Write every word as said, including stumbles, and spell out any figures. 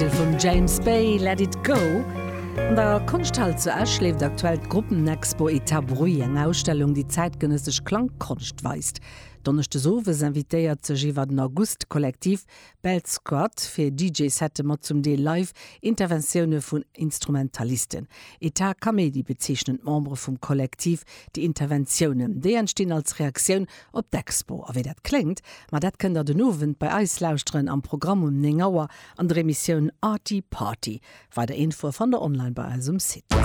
Titel von James Bay, Let It Go. An der Kunsthal zu Asch lebt aktuell Gruppenexpo Etabruy, eng Ausstellung, die zeitgenössisch Klangkunst weist. Donnerchte Sowes invitéiert ze iwwer den August-Kollektiv Belt Squad fir D J-Sette mat zum Deel live Interventionioune vun Instrumentalisten. Eta Kamedi bezeichnen Membre vum Kollektiv die Interventionen. Dee entstehen als Reaktion op d'Expo. A wie dat klingt, ma dat kënnt der den Nowen bei Eislausren am Programm um Ningauer an der Emission Arty Party, war der Info von der Online bei Eisum Sit.